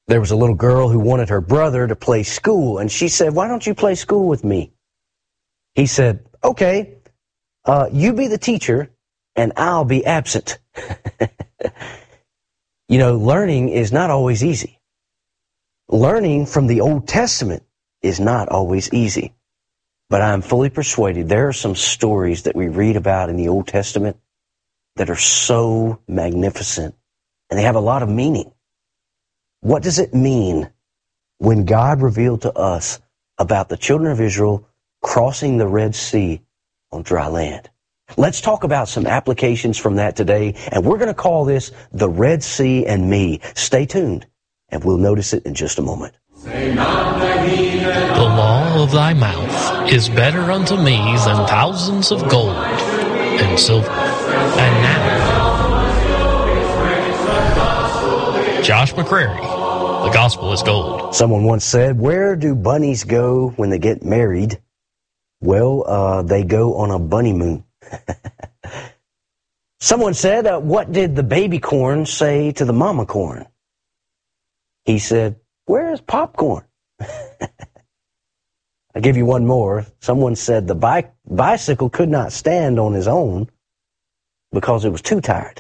There was a little girl who wanted her brother to play school, and she said, "Why don't you play school with me?" He said, "Okay, you be the teacher, and I'll be absent." You know, learning is not always easy. Learning from the Old Testament is not always easy. But I'm fully persuaded there are some stories that we read about in the Old Testament that are so magnificent, and they have a lot of meaning. What does it mean when God revealed to us about the children of Israel crossing the Red Sea on dry land? Let's talk about some applications from that today, and we're going to call this the Red Sea and Me. Stay tuned, and we'll notice it in just a moment. The law of thy mouth is better unto me than thousands of gold and silver. And now, Josh McCrary, the gospel is gold. Someone once said, "Where do bunnies go when they get married?" Well, they go on a bunnymoon. Someone said, "What did the baby corn say to the mama corn?" He said, "Where is popcorn?" I'll give you one more. Someone said the bicycle could not stand on his own because it was too tired.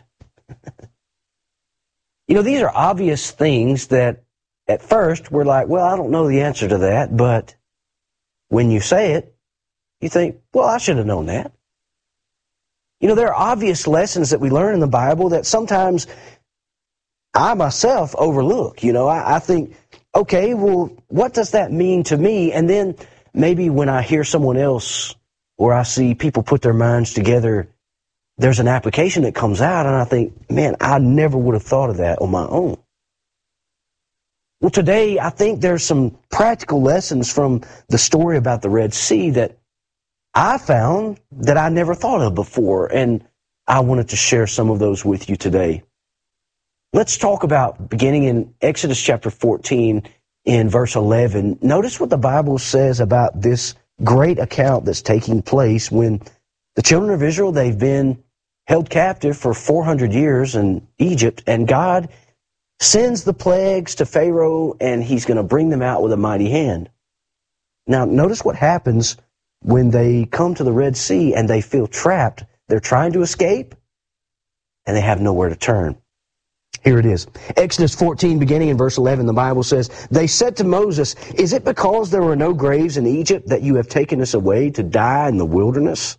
You know, these are obvious things that at first we're like, well, I don't know the answer to that, but when you say it, you think, well, I should have known that. You know, there are obvious lessons that we learn in the Bible that sometimes I myself overlook. You know, I think, okay, well, what does that mean to me? And then maybe when I hear someone else or I see people put their minds together, there's an application that comes out and I think, man, I never would have thought of that on my own. Well, today I think there's some practical lessons from the story about the Red Sea that I found that I never thought of before, and I wanted to share some of those with you today. Let's talk about beginning in Exodus chapter 14 in verse 11. Notice what the Bible says about this great account that's taking place when the children of Israel, they've been held captive for 400 years in Egypt, and God sends the plagues to Pharaoh, and he's going to bring them out with a mighty hand. Now, notice what happens when they come to the Red Sea and they feel trapped. They're trying to escape, and they have nowhere to turn. Here it is. Exodus 14, beginning in verse 11, the Bible says, "They said to Moses, 'Is it because there were no graves in Egypt that you have taken us away to die in the wilderness?'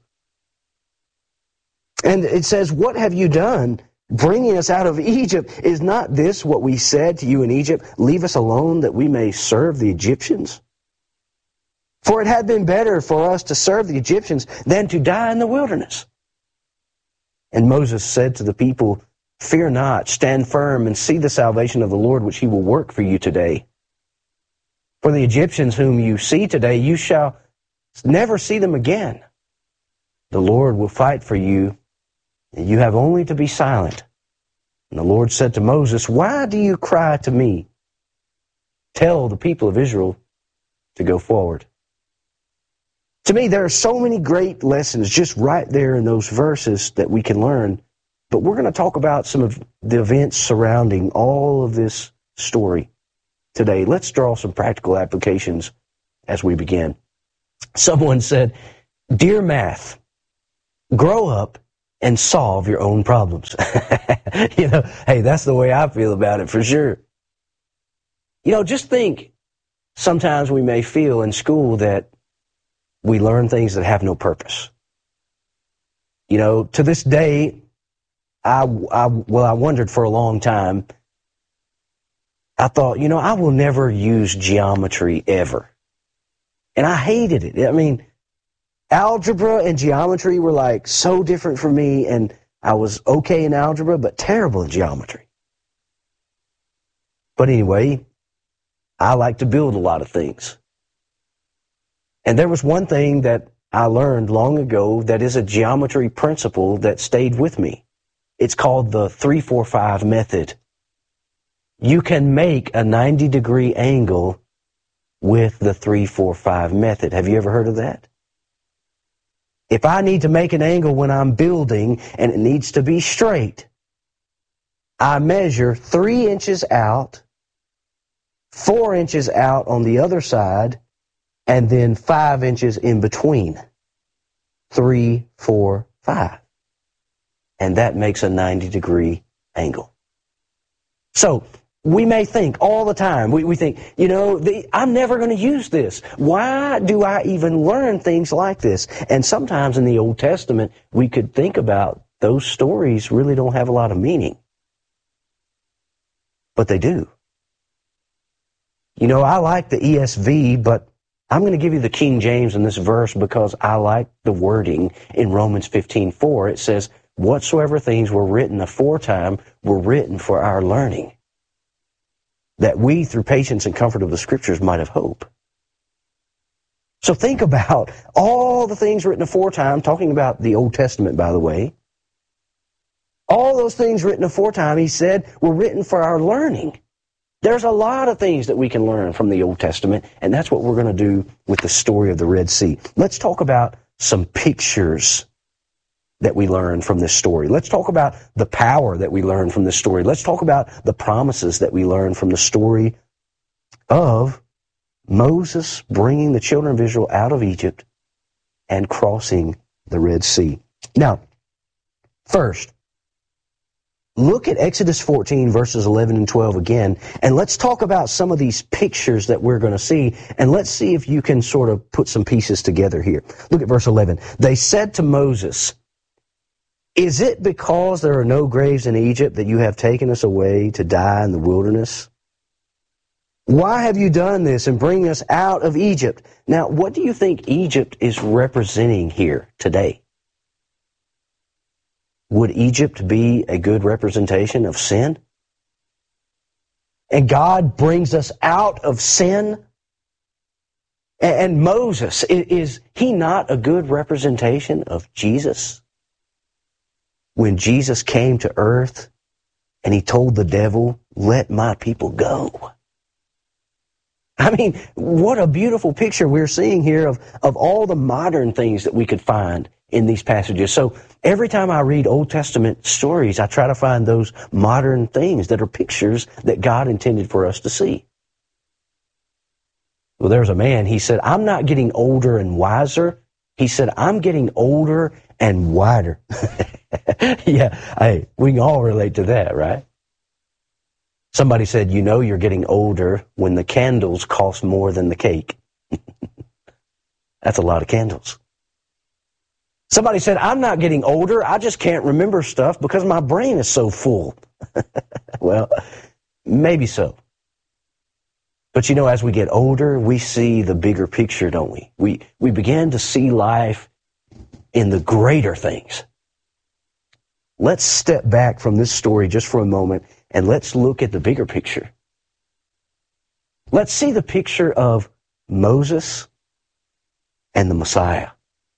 And it says, 'What have you done, bringing us out of Egypt? Is not this what we said to you in Egypt? Leave us alone that we may serve the Egyptians? For it had been better for us to serve the Egyptians than to die in the wilderness.' And Moses said to the people, 'Fear not, stand firm and see the salvation of the Lord, which he will work for you today. For the Egyptians whom you see today, you shall never see them again. The Lord will fight for you, and you have only to be silent.' And the Lord said to Moses, 'Why do you cry to me? Tell the people of Israel to go forward.'" To me, there are so many great lessons just right there in those verses that we can learn. But we're going to talk about some of the events surrounding all of this story today. Let's draw some practical applications as we begin. Someone said, "Dear math, grow up and solve your own problems." You know, hey, that's the way I feel about it for sure. You know, just think, sometimes we may feel in school that we learn things that have no purpose. You know, to this day, I wondered for a long time. I thought, you know, I will never use geometry ever. And I hated it. I mean, algebra and geometry were like so different for me, and I was okay in algebra, but terrible in geometry. But anyway, I like to build a lot of things. And there was one thing that I learned long ago that is a geometry principle that stayed with me. It's called the 3-4-5 method. You can make a 90-degree angle with the 3-4-5 method. Have you ever heard of that? If I need to make an angle when I'm building and it needs to be straight, I measure 3 inches out 4 inches out on the other side, and then 5 inches in between. 3, 4, 5. And that makes a 90-degree angle. So, we may think all the time, we think, I'm never going to use this. Why do I even learn things like this? And sometimes in the Old Testament, we could think about those stories really don't have a lot of meaning. But they do. I like the ESV, but I'm going to give you the King James in this verse because I like the wording in Romans 15:4. It says, whatsoever things were written aforetime were written for our learning, that we, through patience and comfort of the Scriptures, might have hope. So think about all the things written aforetime, talking about the Old Testament, by the way. All those things written aforetime, he said, were written for our learning. There's a lot of things that we can learn from the Old Testament, and that's what we're going to do with the story of the Red Sea. Let's talk about some pictures that we learn from this story. Let's talk about the power that we learn from this story. Let's talk about the promises that we learn from the story of Moses bringing the children of Israel out of Egypt and crossing the Red Sea. Now, first, look at Exodus 14, verses 11 and 12 again, and let's talk about some of these pictures that we're going to see, and let's see if you can sort of put some pieces together here. Look at verse 11. They said to Moses, is it because there are no graves in Egypt that you have taken us away to die in the wilderness? Why have you done this and bring us out of Egypt? Now, what do you think Egypt is representing here today? Would Egypt be a good representation of sin? And God brings us out of sin? And Moses, is he not a good representation of Jesus? When Jesus came to earth and he told the devil, let my people go. I mean, what a beautiful picture we're seeing here of all the modern things that we could find in these passages. So every time I read Old Testament stories, I try to find those modern things that are pictures that God intended for us to see. Well, there's a man, he said, I'm not getting older and wiser. He said, I'm getting older and wider. Yeah, hey, we can all relate to that, right? Somebody said, you're getting older when the candles cost more than the cake. That's a lot of candles. Somebody said, I'm not getting older, I just can't remember stuff because my brain is so full. Well, maybe so. But as we get older, we see the bigger picture, don't we? We begin to see life in the greater things. Let's step back from this story just for a moment and let's look at the bigger picture. Let's see the picture of Moses and the Messiah.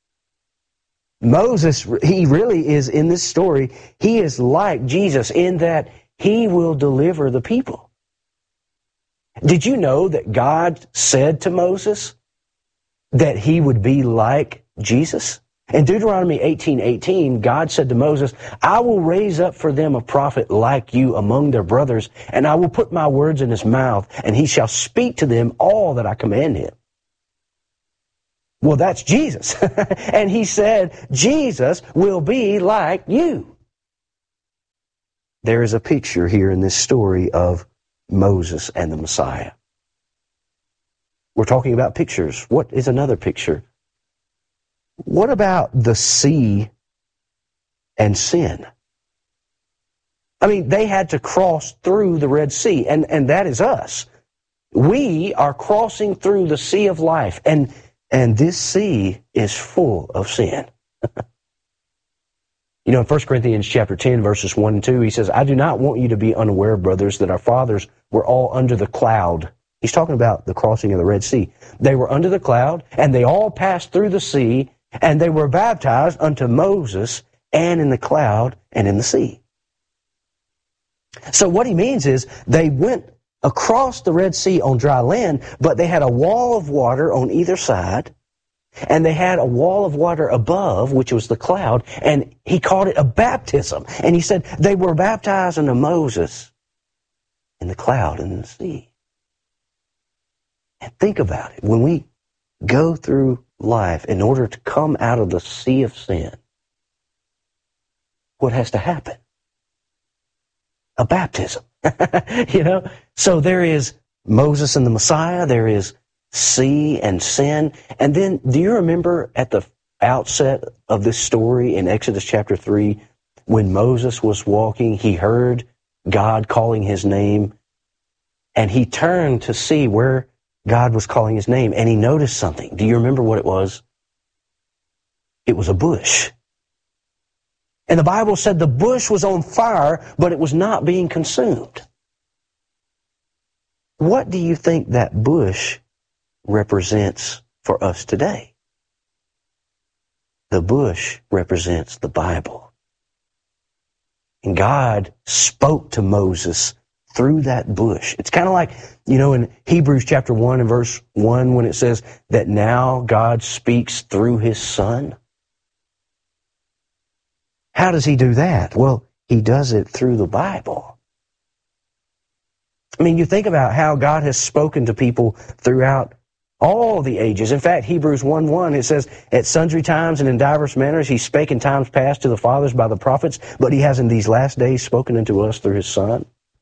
Moses, he really is in this story, he is like Jesus in that he will deliver the people. Did you know that God said to Moses that he would be like Jesus? In Deuteronomy 18:18, God said to Moses, I will raise up for them a prophet like you among their brothers, and I will put my words in his mouth, and he shall speak to them all that I command him. Well, that's Jesus. And he said, Jesus will be like you. There is a picture here in this story of Moses and the Messiah. We're talking about pictures. What is another picture? What about the sea and sin? I mean, they had to cross through the Red Sea, and that is us. We are crossing through the sea of life, and this sea is full of sin. In 1 Corinthians chapter 10, verses 1 and 2, he says, I do not want you to be unaware, brothers, that our fathers were all under the cloud. He's talking about the crossing of the Red Sea. They were under the cloud, and they all passed through the sea, and they were baptized unto Moses, and in the cloud, and in the sea. So what he means is, they went across the Red Sea on dry land, but they had a wall of water on either side, and they had a wall of water above, which was the cloud, and he called it a baptism. And he said they were baptized unto Moses in the cloud and in the sea. And think about it. When we go through life in order to come out of the sea of sin, what has to happen? A baptism. So there is Moses and the Messiah, there is sea and sin. And then, do you remember at the outset of this story in Exodus chapter 3, when Moses was walking, he heard God calling his name, and he turned to see where God was calling his name, and he noticed something. Do you remember what it was? It was a bush. And the Bible said the bush was on fire, but it was not being consumed. What do you think that bush represents for us today? The bush represents the Bible. And God spoke to Moses through that bush. It's kind of like, in Hebrews chapter 1 and verse 1 when it says that now God speaks through his Son. How does he do that? Well, he does it through the Bible. I mean, you think about how God has spoken to people throughout all the ages. In fact, Hebrews 1:1, it says, at sundry times and in divers manners he spake in times past to the fathers by the prophets, but he has in these last days spoken unto us through his Son.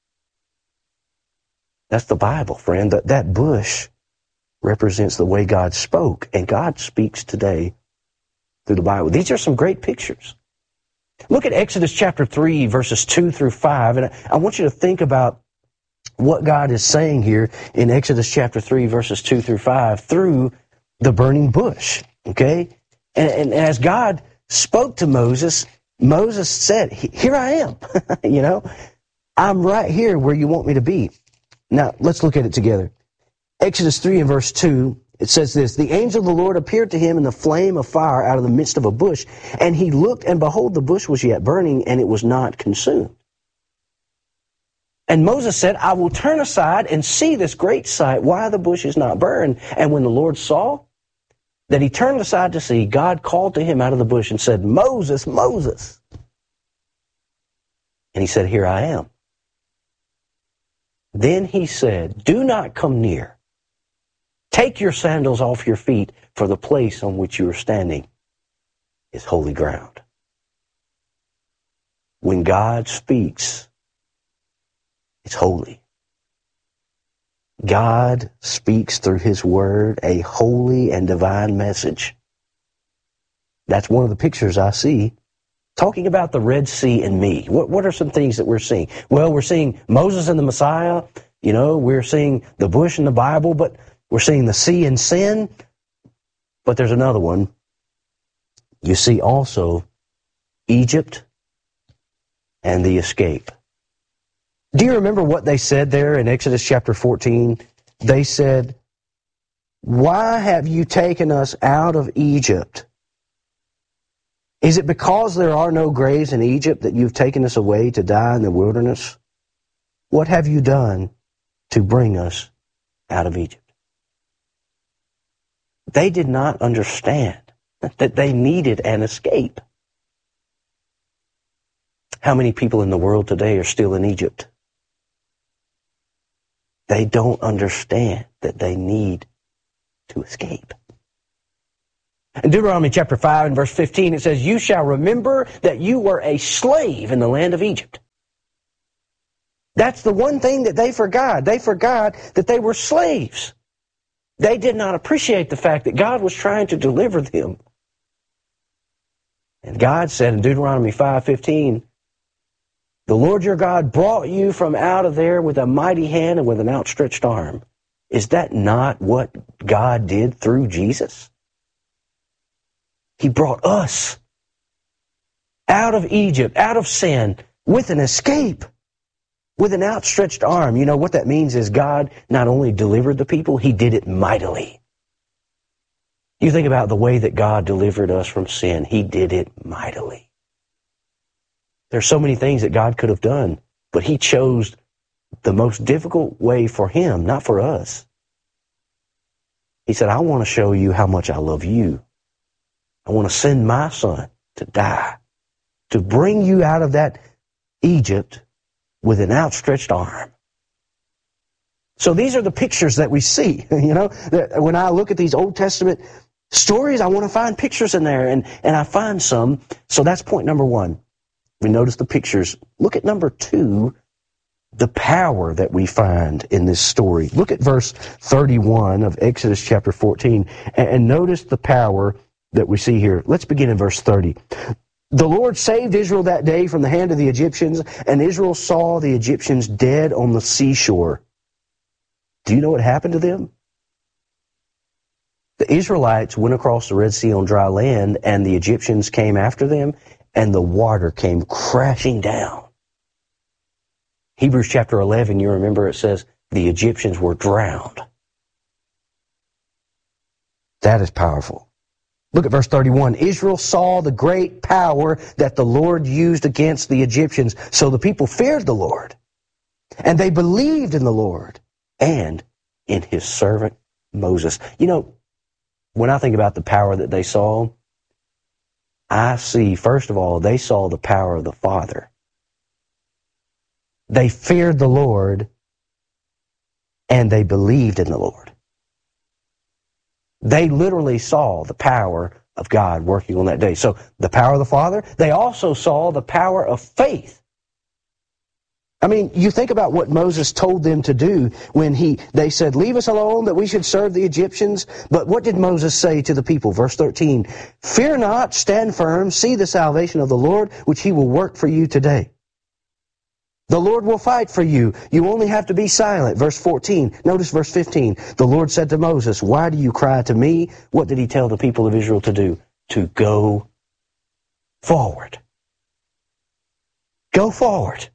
That's the Bible, friend. That bush represents the way God spoke, and God speaks today through the Bible. These are some great pictures. Look at Exodus chapter 3, verses 2 through 5, and I want you to think about what God is saying here in Exodus chapter 3, verses 2 through 5, through the burning bush, okay? And as God spoke to Moses, Moses said, here I am, I'm right here where you want me to be. Now, let's look at it together. Exodus 3 and verse 2, it says this, the angel of the Lord appeared to him in the flame of fire out of the midst of a bush, and he looked, and behold, the bush was yet burning, and it was not consumed. And Moses said, I will turn aside and see this great sight, why the bush is not burned. And when the Lord saw that he turned aside to see, God called to him out of the bush and said, Moses, Moses. And he said, here I am. Then he said, do not come near. Take your sandals off your feet, for the place on which you are standing is holy ground. When God speaks, it's holy. God speaks through his word a holy and divine message. That's one of the pictures I see. Talking about the Red Sea and me. What are some things that we're seeing? Well, we're seeing Moses and the Messiah. We're seeing the bush in the Bible, but we're seeing the sea and sin. But there's another one. You see also Egypt and the escape. Do you remember what they said there in Exodus chapter 14? They said, why have you taken us out of Egypt? Is it because there are no graves in Egypt that you've taken us away to die in the wilderness? What have you done to bring us out of Egypt? They did not understand that they needed an escape. How many people in the world today are still in Egypt? They don't understand that they need to escape. In Deuteronomy chapter 5 and verse 15, it says, you shall remember that you were a slave in the land of Egypt. That's the one thing that they forgot. They forgot that they were slaves. They did not appreciate the fact that God was trying to deliver them. And God said in Deuteronomy 5:15, the Lord your God brought you from out of there with a mighty hand and with an outstretched arm. Is that not what God did through Jesus? He brought us out of Egypt, out of sin, with an escape, with an outstretched arm. You know what that means is God not only delivered the people, he did it mightily. You think about the way that God delivered us from sin. He did it mightily. There's so many things that God could have done, but he chose the most difficult way for him, not for us. He said, I want to show you how much I love you. I want to send my son to die, to bring you out of that Egypt with an outstretched arm. So these are the pictures that we see. That when I look at these Old Testament stories, I want to find pictures in there, and I find some. So that's point number one. We notice the pictures. Look at number two, the power that we find in this story. Look at verse 31 of Exodus chapter 14, and notice the power that we see here. Let's begin in verse 30. The Lord saved Israel that day from the hand of the Egyptians, and Israel saw the Egyptians dead on the seashore. Do you know what happened to them? The Israelites went across the Red Sea on dry land, and the Egyptians came after them, and the water came crashing down. Hebrews chapter 11, you remember it says, the Egyptians were drowned. That is powerful. Look at verse 31. Israel saw the great power that the Lord used against the Egyptians. So the people feared the Lord, and they believed in the Lord and in his servant Moses. When I think about the power that they saw, I see, first of all, they saw the power of the Father. They feared the Lord, and they believed in the Lord. They literally saw the power of God working on that day. So the power of the Father, they also saw the power of faith. I mean, you think about what Moses told them to do when they said, leave us alone, that we should serve the Egyptians. But what did Moses say to the people? Verse 13, fear not, stand firm, see the salvation of the Lord, which he will work for you today. The Lord will fight for you. You only have to be silent. Verse 14. Notice verse 15. The Lord said to Moses, why do you cry to me? What did he tell the people of Israel to do? To go forward. Go forward.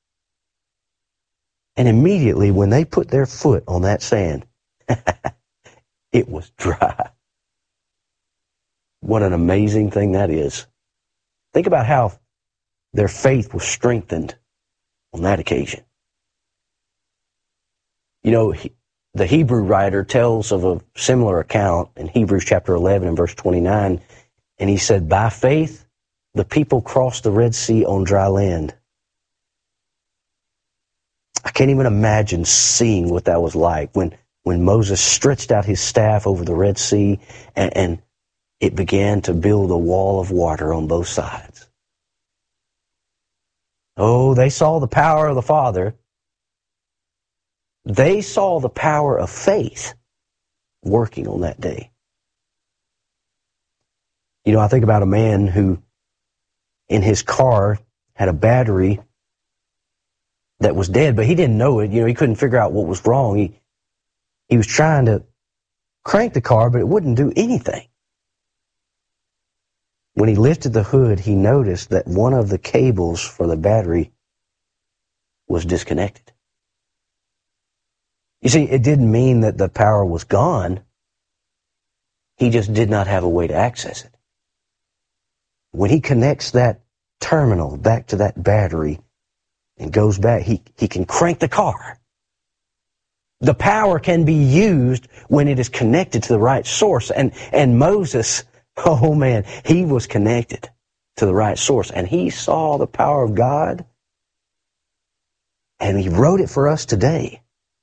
And immediately when they put their foot on that sand, it was dry. What an amazing thing that is. Think about how their faith was strengthened on that occasion. The Hebrew writer tells of a similar account in Hebrews chapter 11 and verse 29, and he said, by faith, the people crossed the Red Sea on dry land. I can't even imagine seeing what that was like when Moses stretched out his staff over the Red Sea and it began to build a wall of water on both sides. Oh, they saw the power of the Father. They saw the power of faith working on that day. I think about a man who in his car had a battery that was dead, but he didn't know it. He couldn't figure out what was wrong. He was trying to crank the car, but it wouldn't do anything. When he lifted the hood, he noticed that one of the cables for the battery was disconnected. You see, it didn't mean that the power was gone. He just did not have a way to access it. When he connects that terminal back to that battery and goes back, he can crank the car. The power can be used when it is connected to the right source. And Moses, oh man, he was connected to the right source. And he saw the power of God. And he wrote it for us today.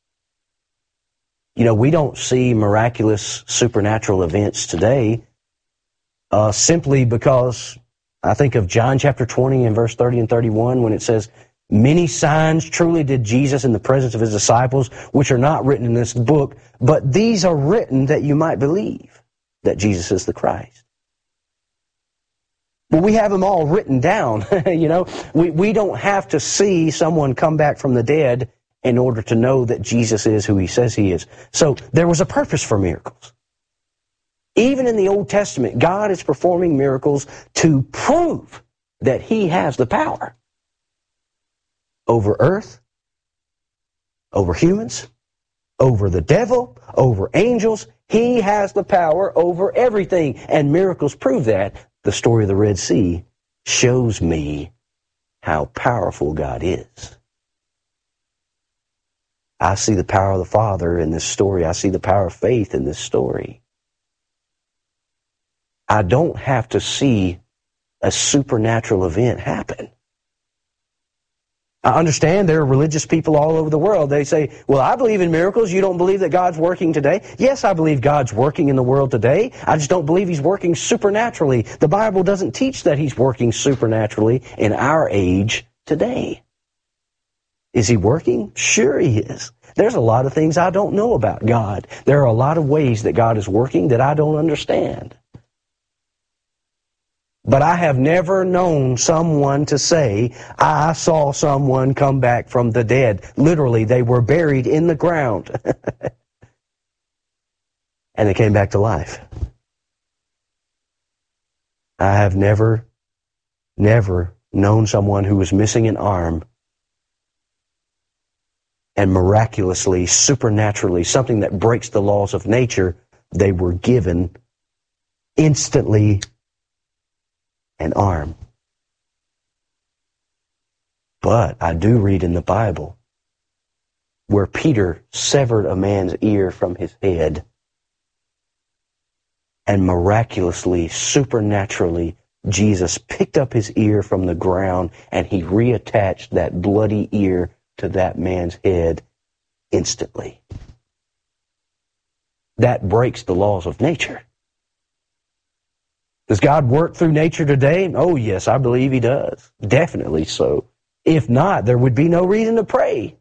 We don't see miraculous supernatural events today simply because I think of John chapter 20 and verse 30 and 31 when it says, many signs truly did Jesus in the presence of his disciples, which are not written in this book, but these are written that you might believe that Jesus is the Christ. Well, we have them all written down. We don't have to see someone come back from the dead in order to know that Jesus is who he says he is. So there was a purpose for miracles. Even in the Old Testament, God is performing miracles to prove that he has the power over earth, over humans, over the devil, over angels. He has the power over everything. And miracles prove that. The story of the Red Sea shows me how powerful God is. I see the power of the Father in this story. I see the power of faith in this story. I don't have to see a supernatural event happen I understand there are religious people all over the world. They say, well, I believe in miracles. You don't believe that God's working today? Yes, I believe God's working in the world today. I just don't believe He's working supernaturally. The Bible doesn't teach that He's working supernaturally in our age today. Is He working? Sure He is. There's a lot of things I don't know about God. There are a lot of ways that God is working that I don't understand. But I have never known someone to say, I saw someone come back from the dead. Literally, they were buried in the ground. And they came back to life. I have never known someone who was missing an arm and miraculously, supernaturally, something that breaks the laws of nature, they were given instantly an arm. But I do read in the Bible where Peter severed a man's ear from his head, and miraculously, supernaturally, Jesus picked up his ear from the ground and He reattached that bloody ear to that man's head instantly. That breaks the laws of nature. Does God work through nature today? Oh, yes, I believe He does. Definitely so. If not, there would be no reason to pray.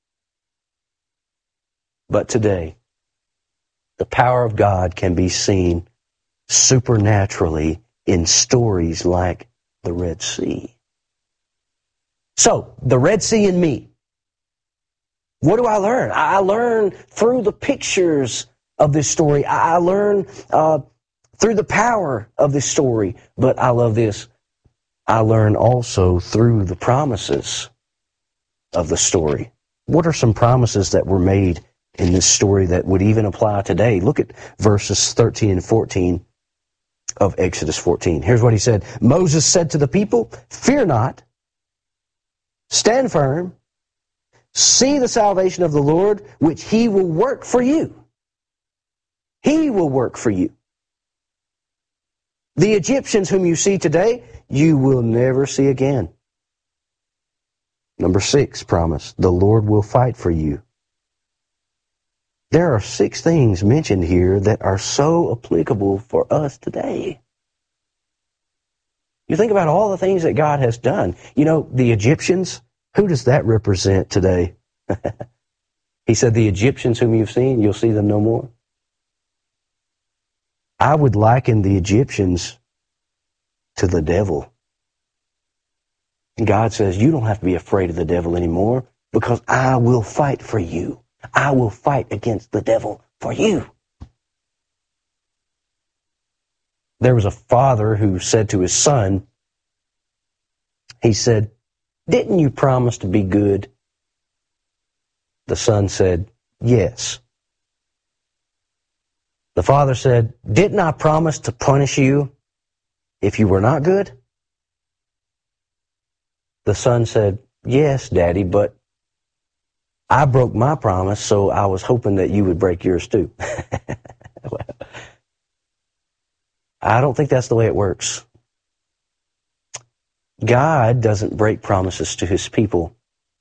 But today, the power of God can be seen supernaturally in stories like the Red Sea. So, the Red Sea and me. What do I learn? I learn through the pictures of this story. I learn through the power of this story. But I love this. I learn also through the promises of the story. What are some promises that were made in this story that would even apply today? Look at verses 13 and 14 of Exodus 14. Here's what he said. Moses said to the people, "Fear not, stand firm, see the salvation of the Lord, which He will work for you." He will work for you. The Egyptians whom you see today, you will never see again. Number 6 promise, the Lord will fight for you. There are 6 things mentioned here that are so applicable for us today. You think about all the things that God has done. You know, the Egyptians, who does that represent today? He said, the Egyptians whom you've seen, you'll see them no more. I would liken the Egyptians to the devil. And God says, you don't have to be afraid of the devil anymore because I will fight for you. I will fight against the devil for you. There was a father who said to his son, he said, "Didn't you promise to be good?" The son said, "Yes." The father said, "Didn't I promise to punish you if you were not good?" The son said, "Yes, Daddy, but I broke my promise, so I was hoping that you would break yours too." Well, I don't think that's the way it works. God doesn't break promises to His people.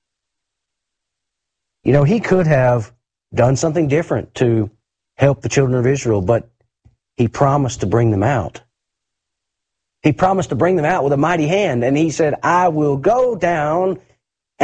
You know, He could have done something different to help the children of Israel, but He promised to bring them out. He promised to bring them out with a mighty hand, and He said, "I will go down